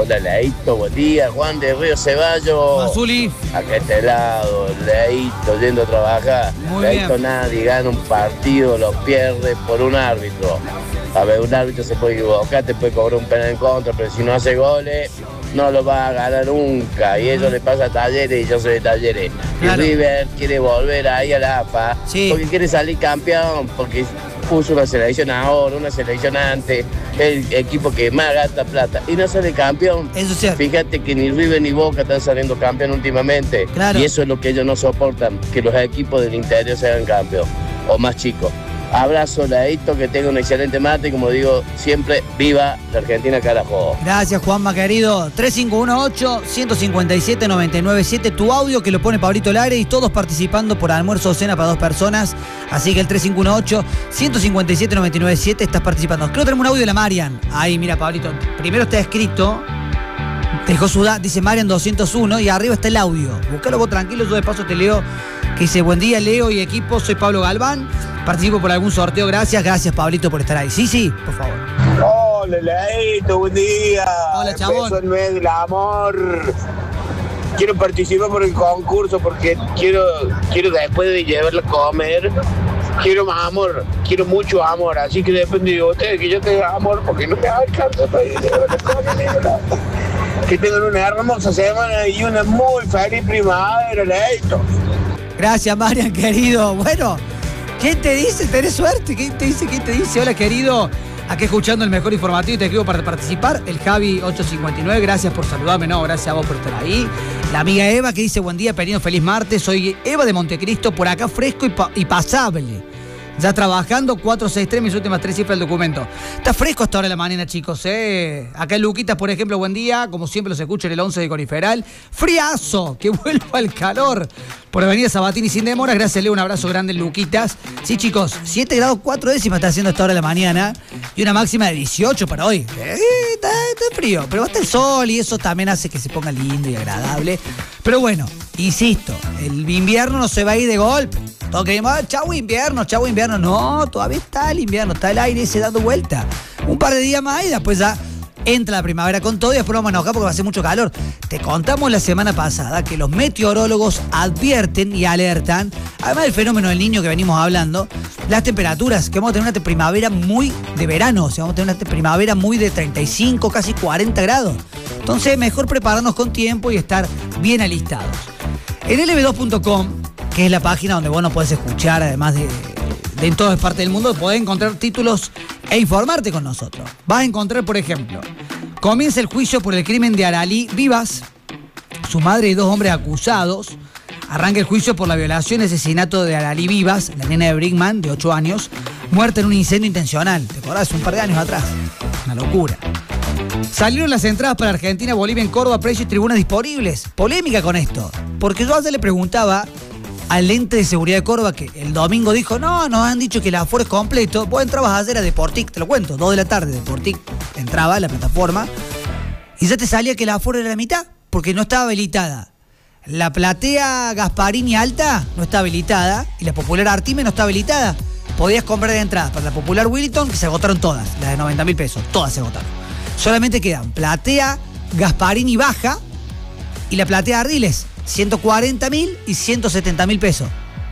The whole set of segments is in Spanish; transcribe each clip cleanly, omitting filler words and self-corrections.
Hola, Leito, buen día. Juan de Río Ceballos. Mazuli. Acá este lado, Leito, yendo a trabajar. Muy Leito, bien. nadie gana un partido, lo pierde por un árbitro. A ver, un árbitro se puede equivocar, te puede cobrar un penal en contra, pero si no hace goles, no lo va a ganar nunca. Y eso le pasa a Talleres y yo soy de Talleres. Claro. Y River quiere volver ahí a la AFA Sí. porque quiere salir campeón, porque puso una selección ahora, una selección antes, el equipo que más gasta plata y no sale campeón. Eso es cierto. Fíjate que ni River ni Boca están saliendo campeón últimamente. Claro. Y eso es lo que ellos no soportan, que los equipos del interior sean campeón o más chicos. Abrazo, Leito, que tenga un excelente mate y como digo siempre, viva la Argentina, carajo. Gracias, Juanma, querido. 3518-157-997. Tu audio que lo pone Pablito Lare y todos participando por almuerzo o cena para 2 personas. Así que el 3518-157-997 estás participando. Creo que tenemos un audio de la Marian. Ahí, mira, Pablito. Primero está escrito. Dejó su dice Marian 201 y arriba está el audio. Búscalo vos tranquilo, yo de paso te leo. Que dice, buen día, Leo y equipo, soy Pablo Galván. Participo por algún sorteo, gracias. Gracias, Pablito, por estar ahí. Sí, por favor. Hola, Leito, buen día. Hola, chabón. Empezó el mes del amor. Quiero participar por el concurso porque quiero después de llevarla a comer, quiero más amor, quiero mucho amor, así que depende de ustedes que yo tenga amor porque no me alcanza para ir a llevarla a comer. Que tengan una hermosa semana y una muy feliz primavera, Leito. Gracias, Marian, querido. Bueno, ¿quién te dice? ¿Tenés suerte? ¿Quién te dice? Hola, querido. Aquí escuchando el mejor informativo y te escribo para participar. El Javi 859, gracias por saludarme. No, gracias a vos por estar ahí. La amiga Eva que dice, buen día, Perino, feliz martes. Soy Eva de Montecristo, por acá fresco y pasable. Ya trabajando, 463, mis últimas 3 cifras del documento. Está fresco hasta ahora de la mañana, chicos, ¿eh? Acá en Luquitas, por ejemplo, buen día. Como siempre los escucho en el 11 de Coniferal. Friazo, que vuelva el calor. Por Avenida Sabatini sin demora. Gracias, Leo, un abrazo grande en Luquitas. Sí, chicos, 7 grados 4 décimas está haciendo hasta ahora de la mañana. Y una máxima de 18 para hoy. Está frío, pero va a estar el sol y eso también hace que se ponga lindo y agradable. Pero bueno, insisto, el invierno no se va a ir de golpe. Todos queremos, chau invierno. No, todavía está el invierno, está el aire ese dando vuelta. Un par de días más y después ya entra la primavera con todo y después nos vamos a enojar porque va a hacer mucho calor. Te contamos la semana pasada que los meteorólogos advierten y alertan, además del fenómeno del Niño que venimos hablando, las temperaturas, que vamos a tener una primavera muy de verano, o sea, vamos a tener una primavera muy de 35, casi 40 grados. Entonces, mejor prepararnos con tiempo y estar bien alistados. En lb2.com, que es la página donde vos nos podés escuchar, además de en todas partes del mundo, podés encontrar títulos e informarte con nosotros. Vas a encontrar, por ejemplo, comienza el juicio por el crimen de Aralí Vivas, su madre y 2 hombres acusados. Arranca el juicio por la violación y asesinato de Aralí Vivas, la nena de Brinkman, de 8 años, muerta en un incendio intencional. ¿Te acordás? Un par de años atrás. Una locura. Salieron las entradas para Argentina, Bolivia en Córdoba, precios y tribunas disponibles. Polémica con esto, porque yo ayer le preguntaba al ente de seguridad de Córdoba, que el domingo dijo, no, nos han dicho que el aforo es completo. Vos entrabas ayer a Deportic, te lo cuento, 2 de la tarde, Deportic entraba a la plataforma y ya te salía que el aforo era la mitad, porque no estaba habilitada. La platea Gasparini Alta no está habilitada y la popular Artime no está habilitada. Podías comprar de entradas para la popular Wilton, que se agotaron todas, las de 90.000 pesos, todas se agotaron. Solamente quedan platea Gasparini Baja y la platea Ardiles, 140.000 y 170.000 pesos.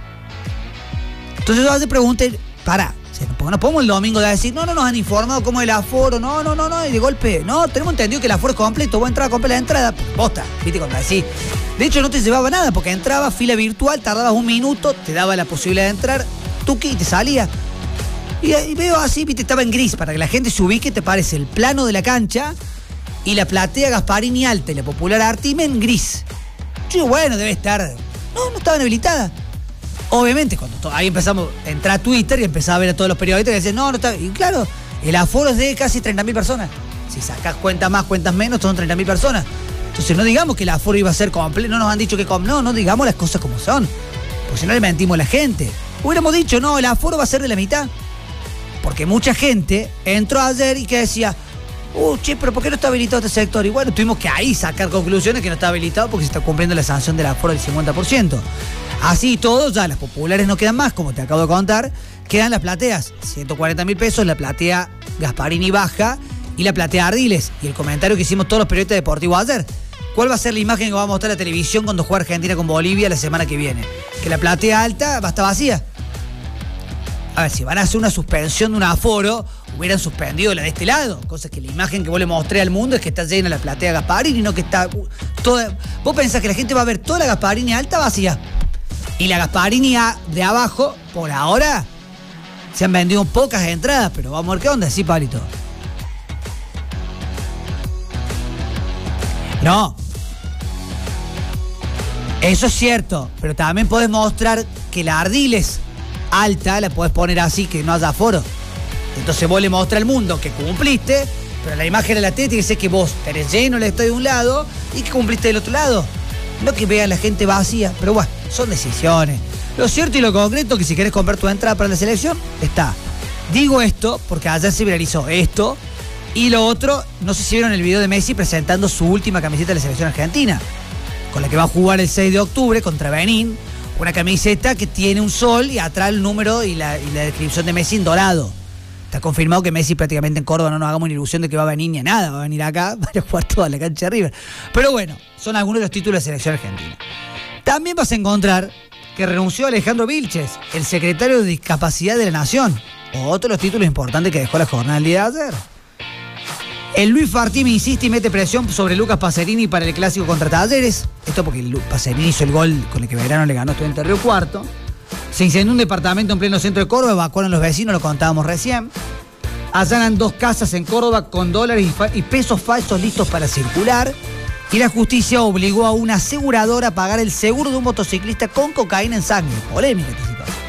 Entonces yo te pregunté, porque no podemos el domingo de decir, no nos han informado cómo es el aforo, no, y de golpe, no, tenemos entendido que el aforo es completo, vos entrabas a comprar la entrada, posta, viste, cuando decís. De hecho no te llevaba nada, porque entrabas, fila virtual, tardabas 1 minuto, te daba la posibilidad de entrar, tuki, y te salía. Y veo así, viste, estaba en gris, para que la gente se ubique, te parece el plano de la cancha y la platea Gasparini Alta y la popular Artime en gris. Yo digo, bueno, debe estar. No estaban habilitadas. Obviamente, cuando ahí empezamos a entrar a Twitter y empezaba a ver a todos los periodistas que decían, no está. Y claro, el aforo es de casi 30.000 personas. Si sacás cuentas más, cuentas menos, son 30.000 personas. Entonces no digamos que el aforo iba a ser completo, no nos han dicho que no digamos las cosas como son. Porque si no le mentimos a la gente. Hubiéramos dicho, no, el aforo va a ser de la mitad. Porque mucha gente entró ayer y que decía, pero ¿por qué no está habilitado este sector? Y bueno, tuvimos que ahí sacar conclusiones que no está habilitado porque se está cumpliendo la sanción del aforo del 50%. Así todo, ya las populares no quedan más, como te acabo de contar, quedan las plateas, 140.000 pesos, la platea Gasparini Baja y la platea Ardiles. Y el comentario que hicimos todos los periodistas deportivos ayer. ¿Cuál va a ser la imagen que va a mostrar la televisión cuando juegue Argentina con Bolivia la semana que viene? Que la platea alta va a estar vacía. A ver, si van a hacer una suspensión de un aforo, hubieran suspendido la de este lado. Cosa que la imagen que vos le mostré al mundo es que está llena la platea Gasparini, no que está toda... Vos pensás que la gente va a ver toda la Gasparini alta vacía. Y la Gasparini de abajo, por ahora, se han vendido pocas entradas, pero vamos a ver qué onda, sí, Pablito. No. Eso es cierto, pero también podés mostrar que la Ardiles alta la podés poner así, que no haya aforo. Entonces vos le mostrás al mundo que cumpliste, pero la imagen de la tele tiene que ser que vos tenés lleno el estadio de un lado y que cumpliste del otro lado. No que vean la gente vacía, pero bueno, son decisiones. Lo cierto y lo concreto es que si querés comprar tu entrada para la selección, está. Digo esto porque ayer se viralizó esto y lo otro, no sé si vieron el video de Messi presentando su última camiseta de la selección argentina, con la que va a jugar el 6 de octubre contra Benín. Una camiseta que tiene un sol y atrás el número y la descripción de Messi en dorado. Está confirmado que Messi prácticamente en Córdoba no nos hagamos una ilusión de que va a venir ni a nada. Va a venir acá para jugar toda la cancha de River. Pero bueno, son algunos de los títulos de la selección argentina. También vas a encontrar que renunció Alejandro Vilches, el secretario de Discapacidad de la Nación. Otro de los títulos importantes que dejó la jornada del día de ayer. El Luis Fartimi insiste y mete presión sobre Lucas Pacerini para el clásico contra Talleres. Esto porque Pacerini hizo el gol con el que Belgrano le ganó Estudiantes de Río Cuarto. Se incendió un departamento en pleno centro de Córdoba, evacuaron los vecinos, lo contábamos recién. Allanan 2 casas en Córdoba con dólares y pesos falsos listos para circular. Y la justicia obligó a una aseguradora a pagar el seguro de un motociclista con cocaína en sangre. Polémica esta situación.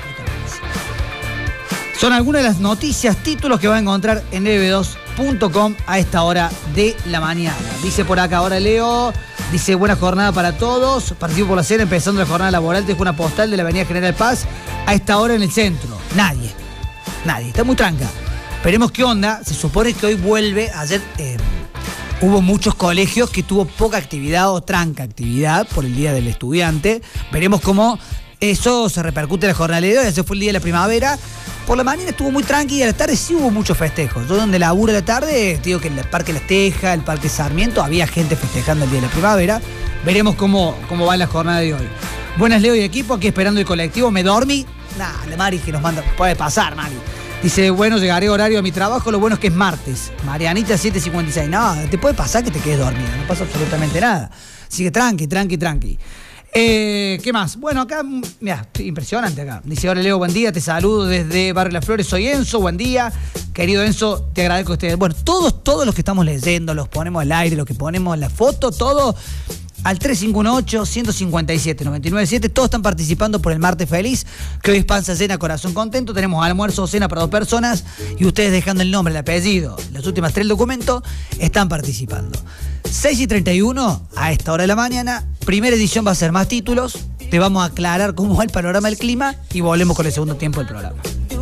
Son algunas de las noticias, títulos que van a encontrar en lb2.com a esta hora de la mañana. Dice por acá, ahora leo, dice buena jornada para todos, participo por la cena, empezando la jornada laboral, dejo una postal de la avenida General Paz a esta hora en el centro. Nadie, está muy tranca. Veremos qué onda, se supone que hoy vuelve, ayer hubo muchos colegios que tuvo poca actividad o tranca actividad por el Día del Estudiante, veremos cómo eso se repercute en la jornada de hoy. Ese fue el día de la primavera. Por la mañana estuvo muy tranquila, a la tarde sí hubo muchos festejos. Yo donde laburo de la tarde, digo que en el Parque Las Tejas, el Parque Sarmiento, había gente festejando el día de la primavera. Veremos cómo va la jornada de hoy. Buenas, Leo y equipo, aquí esperando el colectivo. ¿Me dormí? Nah, la Mari que nos manda, puede pasar, Mari. Dice, bueno, llegaré horario a mi trabajo, lo bueno es que es martes. Marianita 7:56. No, te puede pasar que te quedes dormido, no pasa absolutamente nada. Así que tranqui. ¿Qué más? Bueno, acá, mira, impresionante acá. Dice, hola Leo, buen día, te saludo desde Barrio Las Flores, soy Enzo, buen día. Querido Enzo, te agradezco a ustedes. Bueno, todos los que estamos leyendo, los ponemos al aire, los que ponemos en la foto, todo al 351-157-997, todos están participando por el martes feliz, que hoy es panza llena, corazón contento, tenemos almuerzo o cena para 2 personas y ustedes dejando el nombre, el apellido, las últimas 3 documentos, están participando. 6:31, a esta hora de la mañana, primera edición va a ser más títulos, te vamos a aclarar cómo va el panorama del clima y volvemos con el segundo tiempo del programa.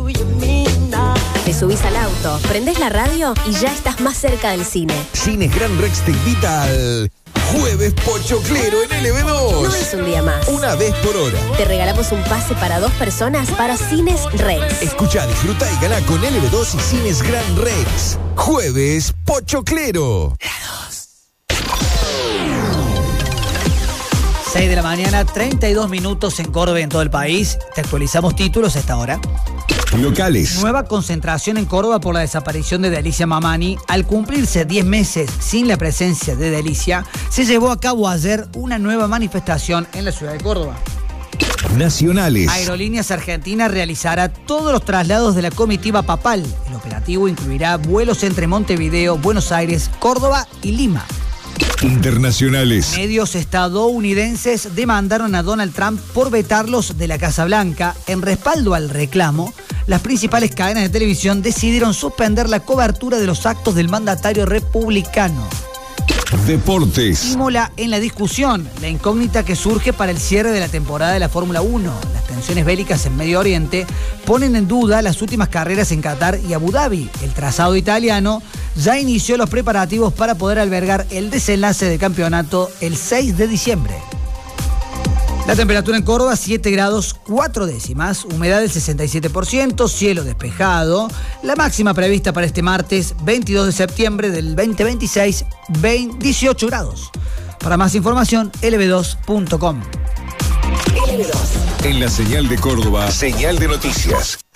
Te subís al auto, prendés la radio y ya estás más cerca del cine. Cines Gran Rex te invita al Jueves Pochoclero en LB2. No es un día más. Una vez por hora. Te regalamos un pase para 2 personas para Cines Rex. Escucha, disfruta y gana con LB2 y Cines Gran Rex. Jueves Pochoclero. 6 de la mañana, 32 minutos en Córdoba y en todo el país. Te actualizamos títulos a esta hora. Locales. Nueva concentración en Córdoba por la desaparición de Delicia Mamani. Al cumplirse 10 meses sin la presencia de Delicia, se llevó a cabo ayer una nueva manifestación en la ciudad de Córdoba. Nacionales. Aerolíneas Argentinas realizará todos los traslados de la comitiva papal. El operativo incluirá vuelos entre Montevideo, Buenos Aires, Córdoba y Lima. Internacionales. Medios estadounidenses demandaron a Donald Trump por vetarlos de la Casa Blanca. En respaldo al reclamo, las principales cadenas de televisión decidieron suspender la cobertura de los actos del mandatario republicano. Deportes. Imola en la discusión, la incógnita que surge para el cierre de la temporada de la Fórmula 1. Las tensiones bélicas en Medio Oriente ponen en duda las últimas carreras en Qatar y Abu Dhabi. El trazado italiano ya inició los preparativos para poder albergar el desenlace del campeonato el 6 de diciembre. La temperatura en Córdoba, 7 grados 4 décimas, humedad del 67%, cielo despejado. La máxima prevista para este martes 22 de septiembre del 2026, 18 grados. Para más información, lb2.com. En la señal de Córdoba, señal de noticias.